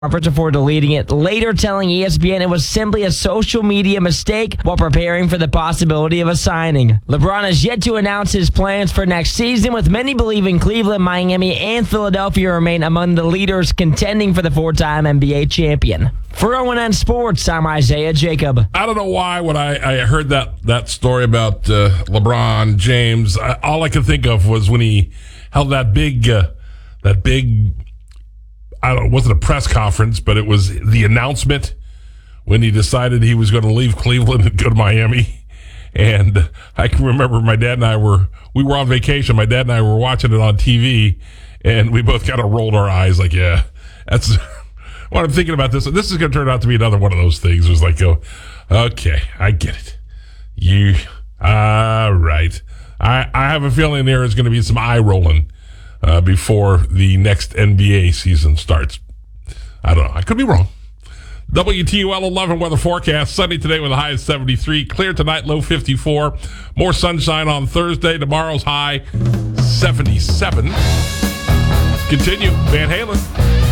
conference before deleting it, later telling ESPN it was simply a social media mistake while preparing for the possibility of a signing. LeBron has yet to announce his plans for next season, with many believing Cleveland, Miami, and Philadelphia remain among the leaders contending for the four-time NBA champion. For ONN Sports, I'm Isaiah Jacob. I don't know why when I heard that story about LeBron James, all I could think of was when he held that big it wasn't a press conference, but it was the announcement when he decided he was going to leave Cleveland and go to Miami. And I can remember my dad and I were on vacation. My dad and I were watching it on TV, and we both kind of rolled our eyes like, yeah, that's what I'm thinking about this. This is going to turn out to be another one of those things. It was like, okay, I get it. All right. I have a feeling there is going to be some eye rolling before the next NBA season starts. I don't know. I could be wrong. WTUL 11 weather forecast. Sunny today with a high of 73. Clear tonight, low 54. More sunshine on Thursday. Tomorrow's high 77. Continue. Van Halen.